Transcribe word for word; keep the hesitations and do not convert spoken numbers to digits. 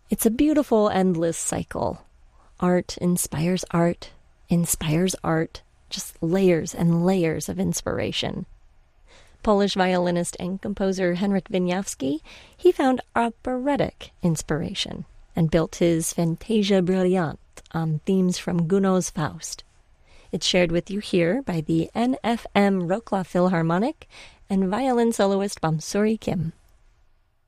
It's a beautiful, endless cycle. Art inspires art, inspires art, just layers and layers of inspiration. Polish violinist and composer Henryk Wieniawski, he found operatic inspiration and built his Fantasia Brilliant on themes from Gounod's Faust. It's shared with you here by the N F M Wrocław Philharmonic and violin soloist Bamsuri Kim.